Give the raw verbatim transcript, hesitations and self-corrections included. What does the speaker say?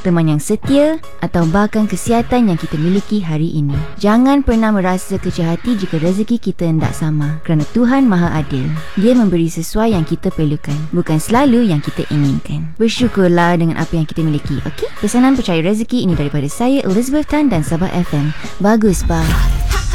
teman yang setia, atau bahkan kesihatan yang kita miliki hari ini. Jangan pernah merasa kecil hati jika rezeki kita tidak sama, kerana Tuhan Maha Adil. Dia memberi sesuai yang kita perlukan, bukan selalu yang kita inginkan. Bersyukurlah dengan apa yang kita miliki, okey? Pesanan percaya rezeki ini daripada saya, Elizabeth Tan dan Sabah F M. Bagus, Pak.